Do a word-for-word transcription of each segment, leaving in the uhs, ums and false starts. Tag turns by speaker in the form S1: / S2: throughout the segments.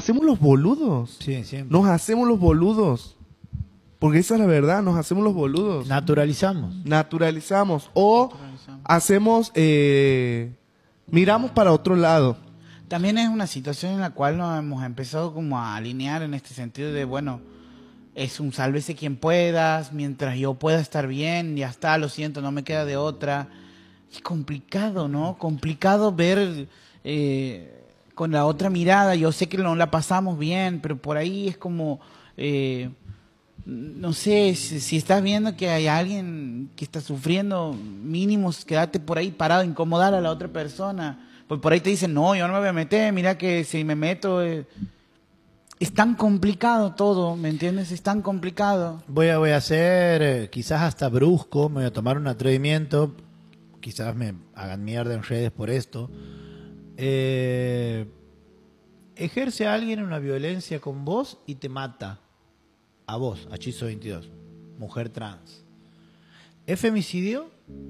S1: hacemos los boludos.
S2: Sí, siempre.
S1: Nos hacemos los boludos. Porque esa es la verdad, nos hacemos los boludos.
S2: Naturalizamos.
S1: Naturalizamos. O
S3: Naturalizamos.
S1: hacemos, eh, miramos para otro lado.
S3: También es una situación en la cual nos hemos empezado como a alinear en este sentido de, bueno, es un sálvese quien puedas, mientras yo pueda estar bien, ya está, lo siento, no me queda de otra. Es complicado, ¿no? Complicado ver eh, con la otra mirada. Yo sé que no la pasamos bien, pero por ahí es como, eh, no sé, si, si estás viendo que hay alguien que está sufriendo, mínimo quédate por ahí parado, incomodar a la otra persona. Pues por ahí te dicen, no, yo no me voy a meter, mira que si me meto... Eh, es tan complicado todo, ¿me entiendes? Es tan complicado.
S2: Voy a, voy a hacer, eh, quizás hasta brusco, me voy a tomar un atrevimiento, quizás me hagan mierda en redes por esto. Eh, ejerce a alguien una violencia con vos y te mata. A vos, a Chizo veintidós, mujer trans. ¿Es femicidio?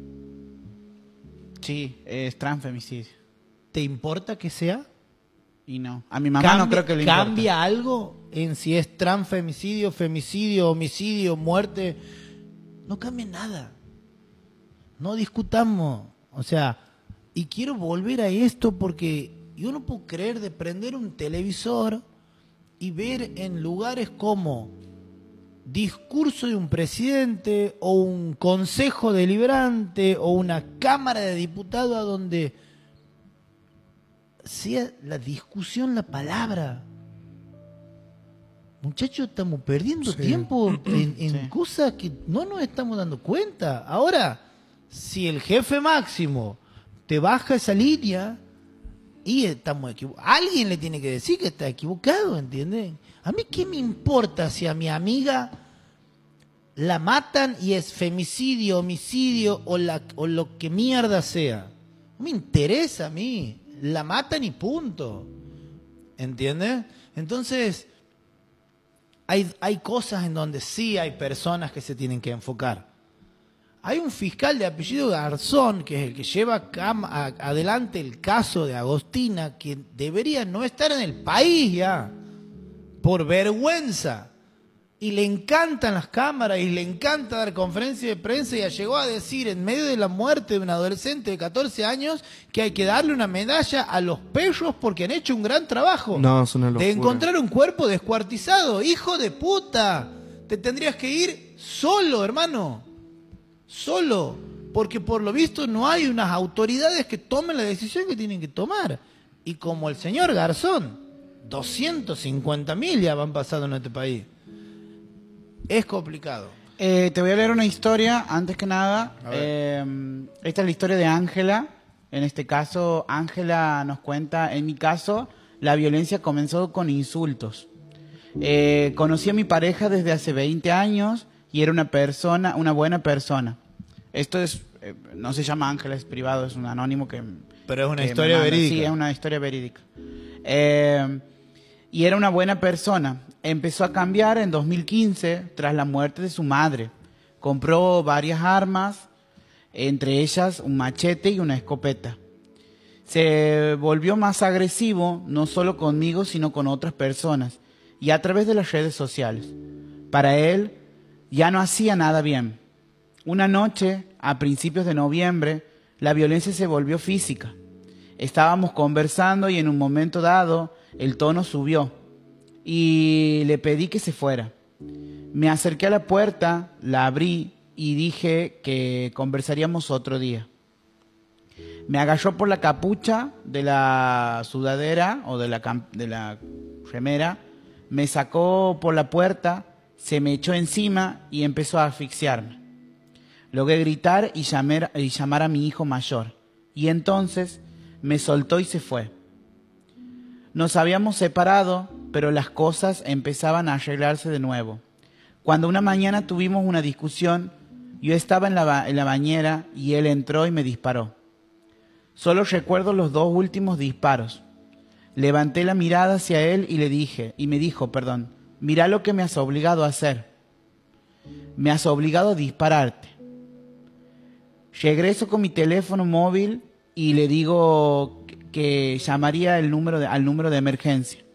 S3: Sí, es transfemicidio.
S2: ¿Te importa que sea?
S3: Y no. A mi mamá no creo que le importe.
S2: ¿Cambia algo en si es transfemicidio, femicidio, homicidio, muerte? No cambia nada. No discutamos. O sea, y quiero volver a esto porque yo no puedo creer de prender un televisor y ver en lugares como discurso de un presidente o un consejo deliberante o una cámara de diputados a donde sea la discusión la palabra. Muchachos, estamos perdiendo
S1: Sí.
S2: tiempo en, en
S3: Sí.
S2: cosas que no nos estamos dando cuenta. Ahora, si el jefe máximo te baja esa línea y estamos equivocados, alguien le tiene que decir que está equivocado, ¿entiendes? A mí qué me importa si a mi amiga la matan y es femicidio, homicidio o, la, o lo que mierda sea. No me interesa a mí. La matan y punto. ¿Entiendes? Entonces, hay, hay cosas en donde sí hay personas que se tienen que enfocar. Hay un fiscal de apellido Garzón, que es el que lleva cam- a- adelante el caso de Agostina, que debería no estar en el país ya, por vergüenza. Y le encantan las cámaras y le encanta dar conferencias de prensa y ya llegó a decir en medio de la muerte de un adolescente de catorce años que hay que darle una medalla a los perros porque han hecho un gran trabajo.
S1: No, es una locura.
S2: De encontrar un cuerpo descuartizado. ¡Hijo de puta! Te tendrías que ir solo, hermano. Solo. Porque por lo visto no hay unas autoridades que tomen la decisión que tienen que tomar. Y como el señor Garzón, doscientas cincuenta mil ya van pasando en este país. Es complicado.
S3: Eh, te voy a leer una historia, antes que nada.
S2: A ver.
S3: Eh, esta es la historia de Ángela. En este caso, Ángela nos cuenta, en mi caso, la violencia comenzó con insultos. Eh, conocí a mi pareja desde hace veinte años y era una persona, una buena persona. Esto es, eh, no se llama Ángela, es privado, es un anónimo que...
S2: Pero es una
S3: que me
S2: historia
S3: manda.
S2: verídica.
S3: Sí, es una historia verídica. Eh, y era una buena persona. Empezó a cambiar en dos mil quince tras la muerte de su madre. Compró varias armas, entre ellas un machete y una escopeta. Se volvió más agresivo, no solo conmigo, sino con otras personas, y a través de las redes sociales. Para él, ya no hacía nada bien. Una noche, a principios de noviembre, la violencia se volvió física. Estábamos conversando y en un momento dado, el tono subió y le pedí que se fuera. Me acerqué a la puerta, la abrí y dije que conversaríamos otro día. Me agarró por la capucha de la sudadera o de la, cam- de la remera, me sacó por la puerta, se me echó encima y empezó a asfixiarme. Logré gritar y llamar, y llamar a mi hijo mayor. Y entonces me soltó y se fue. Nos habíamos separado, pero las cosas empezaban a arreglarse de nuevo. Cuando una mañana tuvimos una discusión, yo estaba en la, ba- en la bañera y él entró y me disparó. Solo recuerdo los dos últimos disparos. Levanté la mirada hacia él y le dije, y me dijo, perdón, mira lo que me has obligado a hacer. Me has obligado a dispararte. Regreso con mi teléfono móvil y le digo que llamaría el número de- al número de emergencia.